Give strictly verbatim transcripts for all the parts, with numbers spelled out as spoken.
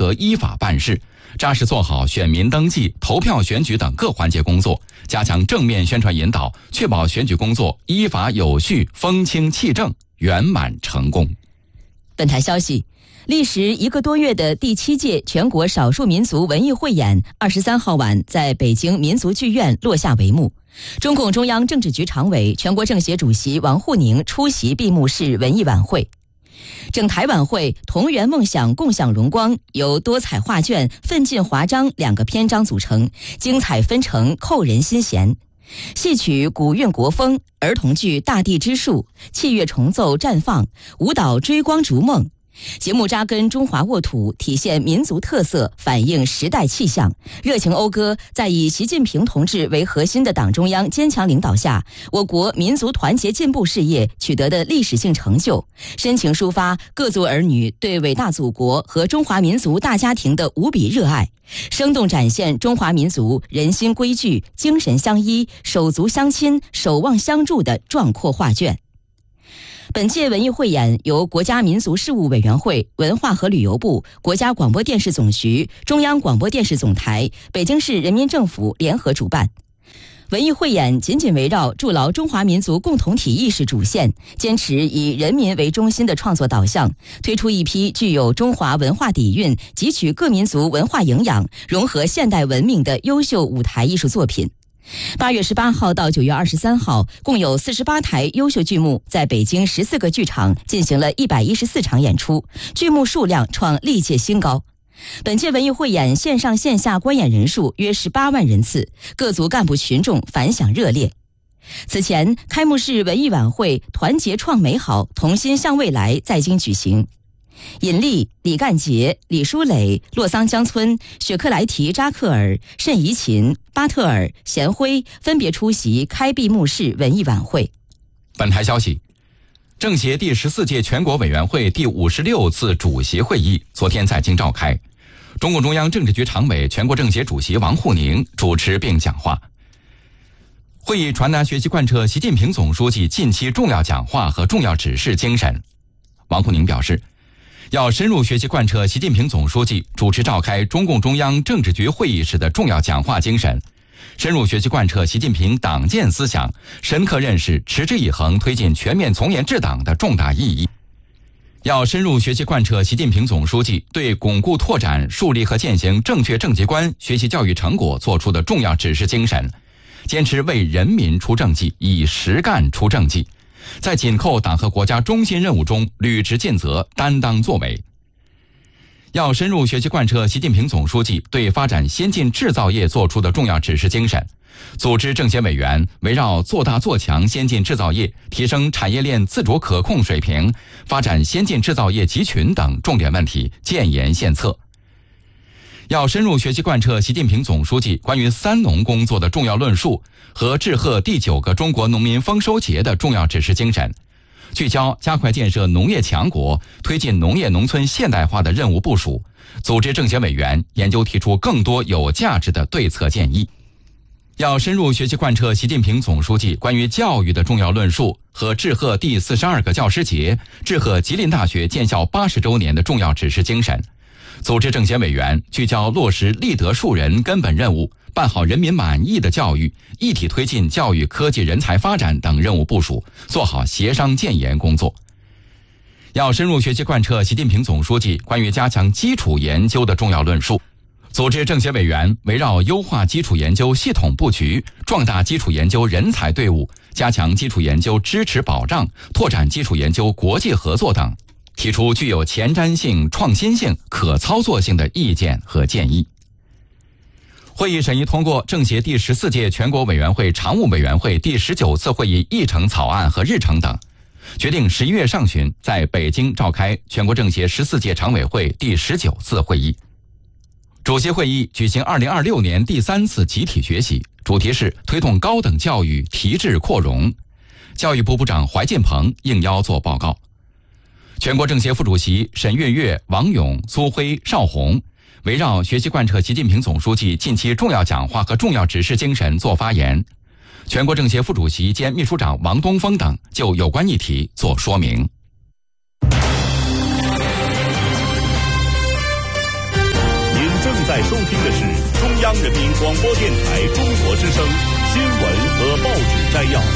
格依法办事，扎实做好选民登记、投票选举等各环节工作，加强正面宣传引导，确保选举工作依法有序、风清气正、圆满成功。 本台消息，历时一个多月的第七届全国少数民族文艺汇演二十三号晚在北京民族剧院落下帷幕。中共中央政治局常委、全国政协主席王沪宁出席闭幕式文艺晚会。整台晚会同圆梦想共享荣光由多彩画卷、奋进华章两个篇章组成，精彩纷呈，扣人心弦。戏曲古韵国风，儿童剧大地之树，器乐重奏绽放，舞蹈追光逐梦。节目扎根中华沃土，体现民族特色，反映时代气象，热情讴歌在以习近平同志为核心的党中央坚强领导下，我国民族团结进步事业取得的历史性成就，深情抒发各族儿女对伟大祖国和中华民族大家庭的无比热爱，生动展现中华民族人心归聚、精神相依、手足相亲、守望相助的壮阔画卷。本届文艺汇演由国家民族事务委员会、文化和旅游部、国家广播电视总局、中央广播电视总台、北京市人民政府联合主办。文艺汇演紧紧围绕筑牢中华民族共同体意识主线，坚持以人民为中心的创作导向，推出一批具有中华文化底蕴、汲取各民族文化营养、融合现代文明的优秀舞台艺术作品。八月十八号到九月二十三号，共有四十八台优秀剧目在北京十四个剧场进行了一百一十四场演出，剧目数量创历届新高。本届文艺汇演线上线下观演人数约十八万人次，各族干部群众反响热烈。此前，开幕式文艺晚会团结创美好，同心向未来在京举行。尹力、李干杰、李书磊、洛桑江村、雪克莱提扎克尔、慎怡琴、巴特尔、贤辉分别出席开闭幕式文艺晚会。 本台消息，政协第十四届全国委员会第五十六次主席会议昨天在京召开，中共中央政治局常委、全国政协主席王沪宁主持并讲话。会议传达学习贯彻习近平总书记近期重要讲话和重要指示精神。王沪宁表示，要深入学习贯彻习近平总书记主持召开中共中央政治局会议时的重要讲话精神，深入学习贯彻习近平党建思想，深刻认识持之以恒推进全面从严治党的重大意义。要深入学习贯彻习近平总书记对巩固拓展、树立和践行正确政绩观学习教育成果作出的重要指示精神，坚持为人民出政绩，以实干出政绩，在紧扣党和国家中心任务中履职尽责、担当作为。要深入学习贯彻习近平总书记对发展先进制造业作出的重要指示精神，组织政协委员围绕做大做强先进制造业、提升产业链自主可控水平、发展先进制造业集群等重点问题建言献策。要深入学习贯彻习近平总书记关于三农工作的重要论述和致贺第九个中国农民丰收节的重要指示精神，聚焦加快建设农业强国、推进农业农村现代化的任务部署，组织政协委员研究提出更多有价值的对策建议。要深入学习贯彻习近平总书记关于教育的重要论述和致贺第四十二个教师节、致贺吉林大学建校八十周年的重要指示精神，组织政协委员聚焦落实立德树人根本任务，办好人民满意的教育，一体推进教育科技人才发展等任务部署，做好协商建言工作。要深入学习贯彻习近平总书记关于加强基础研究的重要论述，组织政协委员围绕优化基础研究系统布局、壮大基础研究人才队伍、加强基础研究支持保障、拓展基础研究国际合作等，提出具有前瞻性、创新性、可操作性的意见和建议。会议审议通过政协第十四届全国委员会常务委员会第十九次会议议程草案和日程等，决定十一月上旬在北京召开全国政协十四届常委会第十九次会议。主席会议举行二零二六年第三次集体学习，主题是推动高等教育提质扩容。教育部部长怀进鹏应邀作报告。全国政协副主席沈跃跃、王勇、苏辉、邵红围绕学习贯彻习近平总书记近期重要讲话和重要指示精神作发言。全国政协副主席兼秘书长王东峰等就有关议题作说明。 在收听的是中央人民广播电台中国之声新闻和报纸摘要。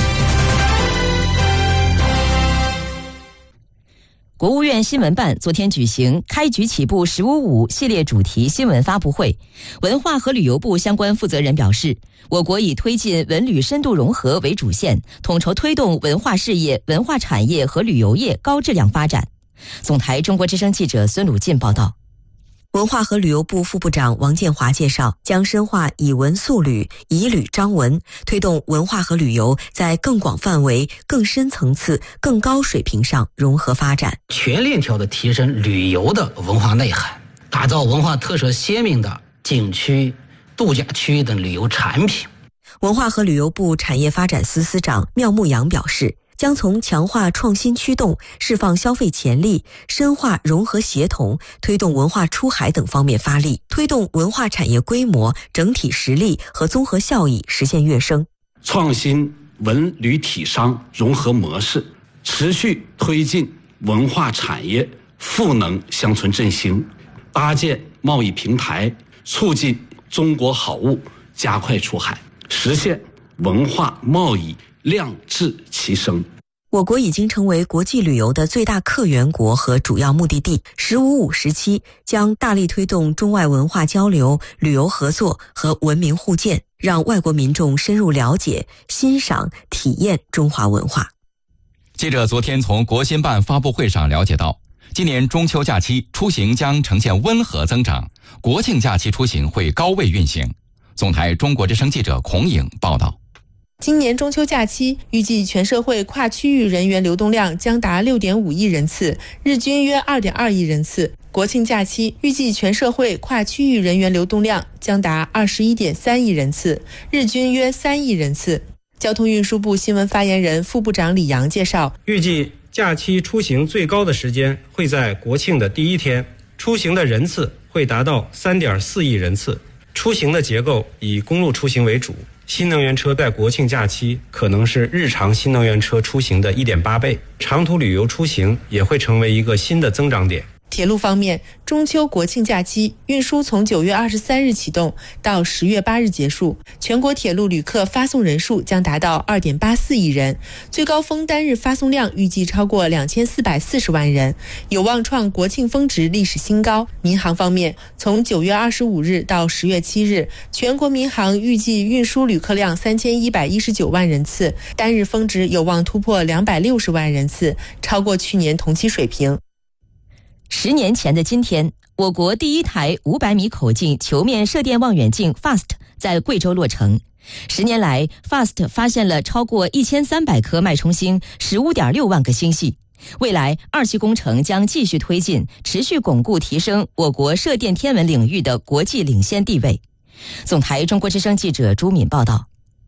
国务院新闻办昨天举行开局起步十五五系列主题新闻发布会，文化和旅游部相关负责人表示，我国以推进文旅深度融合为主线，统筹推动文化事业、文化产业和旅游业高质量发展。总台中国之声记者孙鲁进报道。 文化和旅游部副部长王建华介绍，将深化以文塑旅、以旅彰文，推动文化和旅游在更广范围、更深层次、更高水平上融合发展， 全链条的提升旅游的文化内涵，打造文化特色鲜明的景区、度假区等旅游产品。 文化和旅游部产业发展司司长缪牧阳表示，将从强化创新驱动、释放消费潜力、深化融合协同、推动文化出海等方面发力，推动文化产业规模、整体实力和综合效益实现跃升。 创新文旅体商融合模式，持续推进文化产业赋能乡村振兴，搭建贸易平台，促进中国好物加快出海，实现文化贸易量质齐升。 我国已经成为国际旅游的最大客源国和主要目的地。十五五时期将大力推动中外文化交流、旅游合作和文明互鉴，让外国民众深入了解、欣赏、体验中华文化。 记者昨天从国新办发布会上了解到，今年中秋假期出行将呈现温和增长，国庆假期出行会高位运行。总台中国之声记者孔颖报道。 今年中秋假期预计全社会跨区域人员流动量将达 六点五亿人次，日均约 二点二亿人次。国庆假期预计全社会跨区域人员流动量将达 二十一点三亿人次，日均约三亿人次。交通运输部新闻发言人副部长李阳介绍， 预计假期出行最高的时间会在国庆的第一天，出行的人次会达到 三点四亿人次。出行的结构以公路出行为主，新能源车在国庆假期可能是日常新能源车出行的 一点八倍，长途旅游出行也会成为一个新的增长点。 铁路方面，中秋国庆假期运输从九月二十三日启动到十月八日结束，全国铁路旅客发送人数将达到 二点八四亿人，最高峰单日发送量预计超过两千四百四十万人，有望创国庆峰值历史新高。民航方面，从九月二十五日到十月七日，全国民航预计运输旅客量三千一百一十九万人次，单日峰值有望突破两百六十万人次，超过去年同期水平。 十年前的今天，我国第一台五百米口径球面射电望远镜 F A S T 在贵州落成。十年来 ，F A S T 发现了超过一千三百颗脉冲星， 十五点六万个星系。未来二期工程将继续推进，持续巩固提升我国射电天文领域的国际领先地位。总台中国之声记者朱敏报道。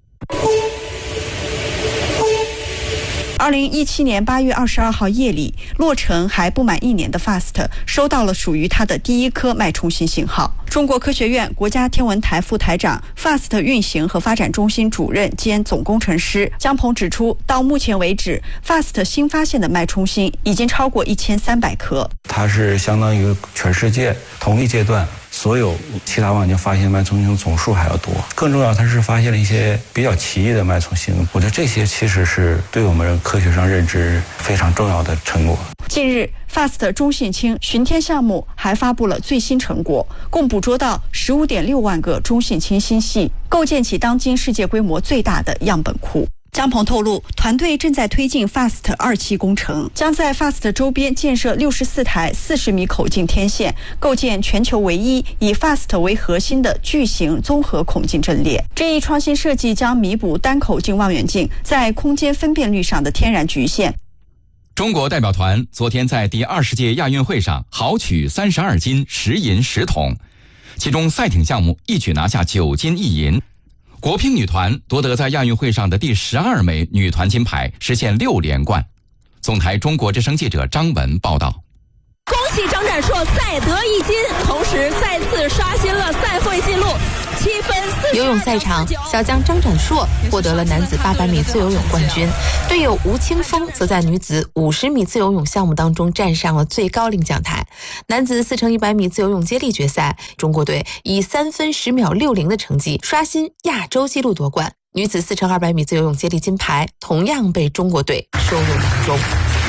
二零一七年八月二十二号夜里，落成还不满一年的 F A S T 收到了属于它的第一颗脉冲星信号。中国科学院国家天文台副台长、F A S T 运行和发展中心主任兼总工程师姜鹏指出，到目前为止 ，F A S T 新发现的脉冲星已经超过一千三百颗。 它是相当于全世界同一阶段所有其他望远镜发现脉冲星总数还要多。更重要，它是发现了一些比较奇异的脉冲星。我觉得这些其实是对我们科学上认知非常重要的成果。 近日 ，F A S T 中性氢巡天项目还发布了最新成果，共捕捉到 十五点六万个中性氢星系，构建起当今世界规模最大的样本库。姜鹏透露，团队正在推进 F A S T 二期工程，将在 F A S T 周边建设六十四台四十米口径天线，构建全球唯一以 F A S T 为核心的巨型综合孔径阵列。这一创新设计将弥补单口径望远镜在空间分辨率上的天然局限。 中国代表团昨天在第二十届亚运会上豪取三十二金十银十铜，其中赛艇项目一举拿下九金一银。国乒女团夺得在亚运会上的第十二枚女团金牌，实现六连冠。总台中国之声记者张文报道。 恭喜张展硕再得一金，同时再次刷新了赛会纪录，七分四游泳赛场，小将张展硕获得了男子八百米自由泳冠军，队友吴青峰则在女子五十米自由泳项目当中站上了最高领奖台。男子四乘一百米自由泳接力决赛，中国队以三分十秒六零的成绩刷新亚洲纪录夺冠。女子四乘二百米自由泳接力金牌同样被中国队收入囊中。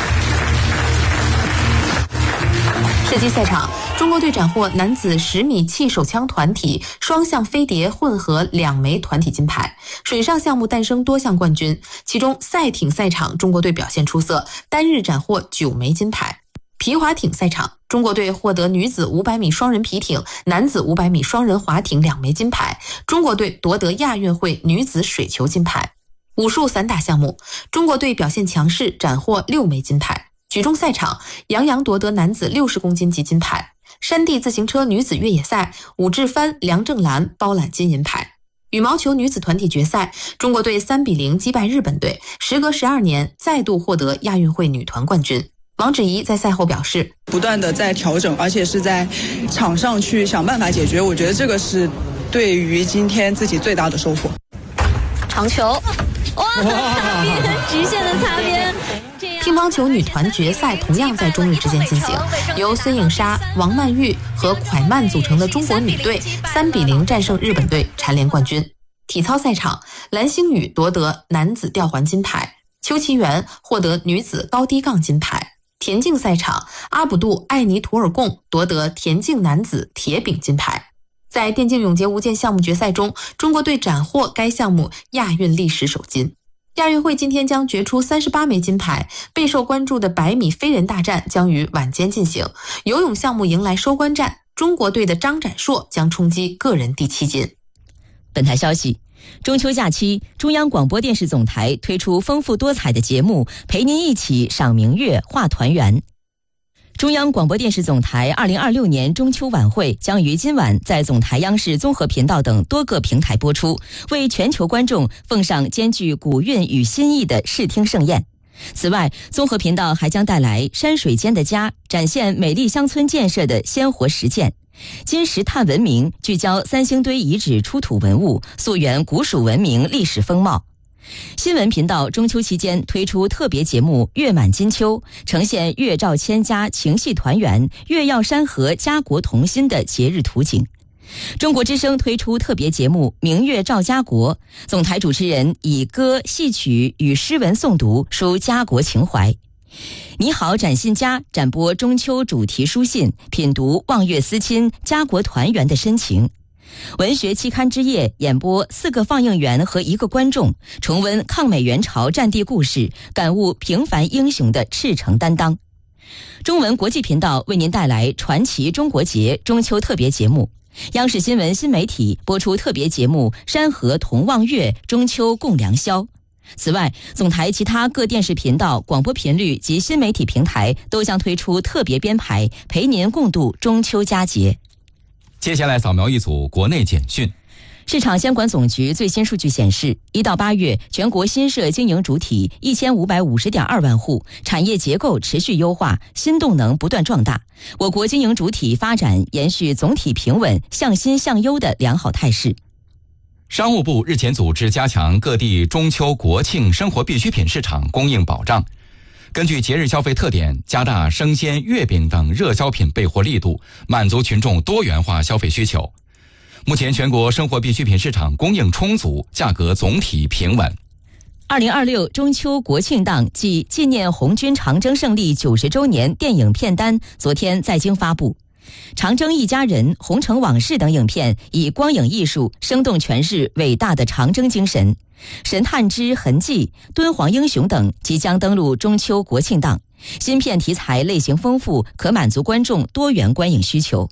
射击赛场，中国队斩获男子十米气手枪团体双项飞碟混合两枚团体金牌。水上项目诞生多项冠军，其中赛艇赛场中国队表现出色，单日斩获九枚金牌。皮划艇赛场，中国队获得女子五百米双人皮艇、男子五百米双人划艇两枚金牌，中国队夺得亚运会女子水球金牌。武术散打项目，中国队表现强势，斩获六枚金牌。举重赛场，杨洋夺得男子六十公斤级金牌。山地自行车女子越野赛，武志帆、梁正兰包揽金银牌。羽毛球女子团体决赛，中国队三比零击败日本队，时隔十二年再度获得亚运会女团冠军。王芷怡在赛后表示， 不断的在调整，而且是在场上去想办法解决，我觉得这个是对于今天自己最大的收获。 长球，哇，擦边，直线的擦边。 乒乓球女团决赛同样在中日之间进行，由孙颖莎、王曼玉和蒯曼组成的中国女队三比零战胜日本队，蝉联冠军。体操赛场，蓝星宇夺得男子吊环金牌，邱其元获得女子高低杠金牌。田径赛场，阿卜杜艾尼图尔贡夺得田径男子铁饼金牌。在电竞永劫无间项目决赛中，中国队斩获该项目亚运历史首金。亚运会今天将决出三十八枚金牌，备受关注的百米飞人大战将于晚间进行。游泳项目迎来收官战，中国队的张展硕将冲击个人第七金。 本台消息，中秋假期，中央广播电视总台推出丰富多彩的节目，陪您一起赏明月、话团圆。中央广播电视总台二零二六年中秋晚会将于今晚在总台央视综合频道等多个平台播出，为全球观众奉上兼具古韵与新意的视听盛宴。此外，综合频道还将带来山水间的家，展现美丽乡村建设的鲜活实践；金石炭文明，聚焦三星堆遗址出土文物，溯源古蜀文明历史风貌。新闻频道中秋期间推出特别节目《月满金秋》，呈现月照千家情系团圆、月耀山河家国同心的节日图景。中国之声推出特别节目《明月照家国》，总台主持人以歌、戏曲与诗文诵读，抒家国情怀。你好展信家展播中秋主题书信，品读望月思亲、家国团圆的深情。文学期刊之夜演播四个放映员和一个观众，重温抗美援朝战地故事，感悟平凡英雄的赤诚担当。中文国际频道为您带来传奇中国节中秋特别节目，央视新闻新媒体播出特别节目《山河同望月，中秋共良宵》。此外，总台其他各电视频道、广播频率及新媒体平台都将推出特别编排，陪您共度中秋佳节。 接下来扫描一组国内简讯。 市场监管总局最新数据显示，一到八月，全国新设经营主体一千五百五十点二万户，产业结构持续优化，新动能不断壮大。我国经营主体发展延续总体平稳、向新向优的良好态势。 商务部日前组织加强各地中秋国庆生活必需品市场供应保障。根据节日消费特点，加大生鲜、月饼等热销品备货力度，满足群众多元化消费需求。目前全国生活必需品市场供应充足，价格总体平稳。 二零二六中秋国庆档暨纪念红军长征胜利九十周年电影片单昨天在京发布。长征一家人、红城往事等影片以光影艺术生动诠释伟大的长征精神。神探之痕迹、敦煌英雄等即将登陆中秋国庆档，新片题材类型丰富，可满足观众多元观影需求。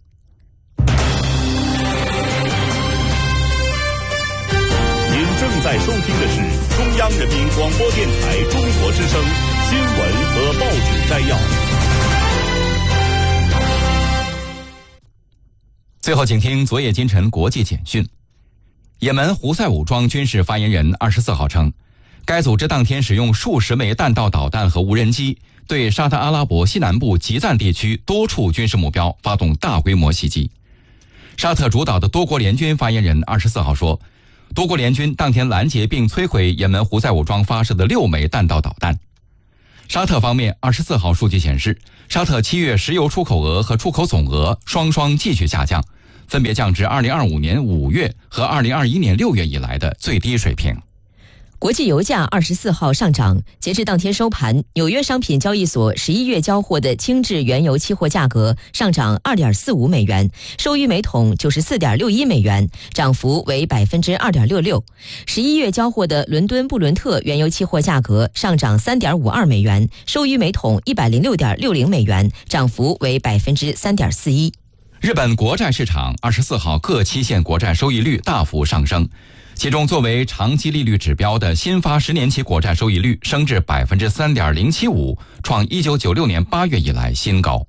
您正在收听的是中央人民广播电台中国之声新闻和报纸摘要。 最后，请听昨夜今晨国际简讯。也门胡塞武装军事发言人二十四号称，该组织当天使用数十枚弹道导弹和无人机，对沙特阿拉伯西南部吉赞地区多处军事目标发动大规模袭击。沙特主导的多国联军发言人二十四号说， 多国联军当天拦截并摧毁也门胡塞武装发射的六枚弹道导弹。沙特方面二十四号数据显示，沙特七月石油出口额和出口总额双双继续下降，分别降至二零二五年五月和二零二一年六月以来的最低水平。 国际油价二十四号上涨，截至当天收盘，纽约商品交易所十一月交货的轻质原油期货价格上涨 二点四五美元，收于每桶 九十四点六一美元，涨幅为 百分之二点六六。十一月交货的伦敦布伦特原油期货价格上涨 三点五二美元，收于每桶 一百零六点六零美元，涨幅为 百分之三点四一。 日本国债市场二十四号各期限国债收益率大幅上升，其中作为长期利率指标的新发十年期国债收益率升至 百分之三点零七五， 创一九九六年八月以来新高。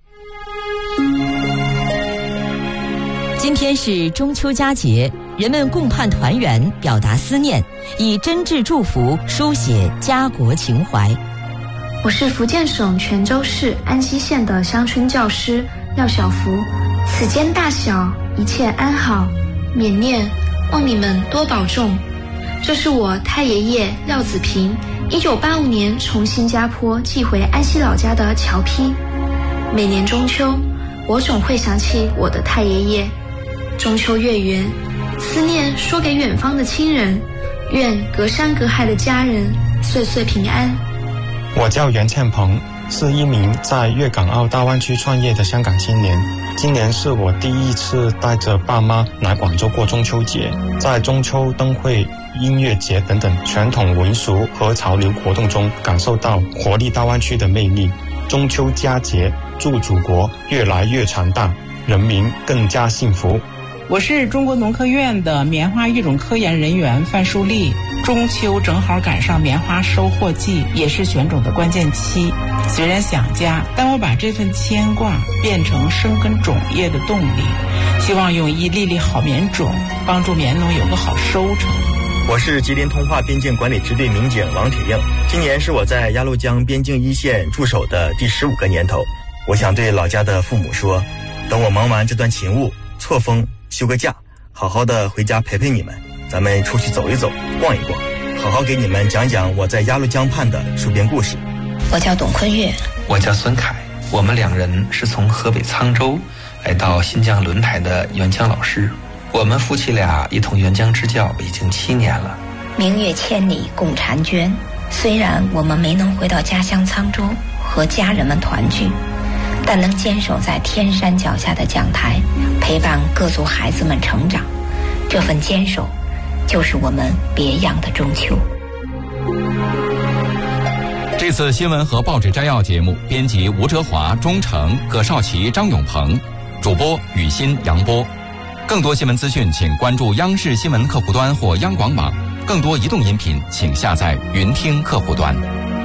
今天是中秋佳节，人们共盼团圆，表达思念，以真挚祝福书写家国情怀。 我是福建省泉州市安溪县的乡村教师廖小福，此间大小一切安好，缅念，望你们多保重。这是我太爷爷廖子平一九八五年从新加坡寄回安溪老家的侨批。每年中秋，我总会想起我的太爷爷。中秋月圆，思念说给远方的亲人，愿隔山隔海的家人岁岁平安。 我叫袁倩鹏，是一名在粤港澳大湾区创业的香港青年。今年是我第一次带着爸妈来广州过中秋节，在中秋灯会、音乐节等等传统民俗和潮流活动中，感受到活力大湾区的魅力。中秋佳节，祝祖国越来越强大，人民更加幸福。 我是中国农科院的棉花育种科研人员范淑丽。中秋正好赶上棉花收获季，也是选种的关键期。虽然想家，但我把这份牵挂变成生根种业的动力，希望用一粒粒好棉种帮助棉农有个好收成。 我是吉林通化边境管理支队民警王铁映，今年是我在鸭绿江边境一线驻守的第十五个年头。我想对老家的父母说，等我忙完这段勤务，错峰休个假，好好的回家陪陪你们，咱们出去走一走，逛一逛，好好给你们讲讲我在鸭绿江畔的戍边故事。 我叫董坤月， 我叫孙凯，我们两人是从河北沧州来到新疆轮台的援疆老师，我们夫妻俩一同援疆支教已经七年了。 明月千里共婵娟，虽然我们没能回到家乡沧州和家人们团聚，但能坚守在天山脚下的讲台，陪伴各族孩子们成长，这份坚守就是我们别样的中秋。 这次新闻和报纸摘要节目，编辑吴哲华、钟诚、葛少奇、张永鹏，主播雨欣、杨波。更多新闻资讯，请关注央视新闻客户端或央广网。更多移动音频，请下载云听客户端。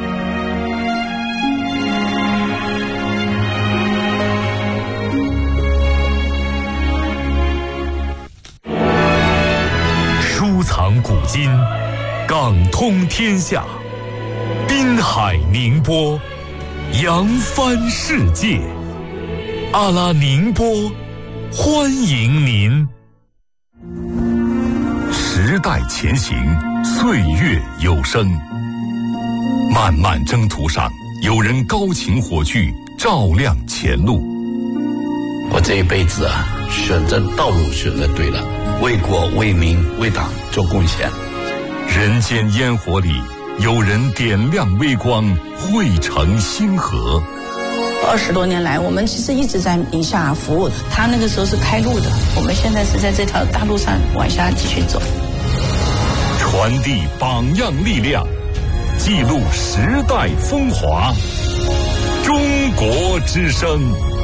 收藏古今，港通天下，滨海宁波，扬帆世界。阿拉宁波，欢迎您。时代前行，岁月有声。漫漫征途上，有人高擎火炬，照亮前路。 我这一辈子啊，选择道路选择对了，为国为民为党做贡献。 人间烟火里，有人点亮微光，汇成星河。 二十多年来，我们其实一直在宁夏服务。他那个时候是开路的，我们现在是在这条大路上往下继续走。 传递榜样力量，记录时代风华。中国之声。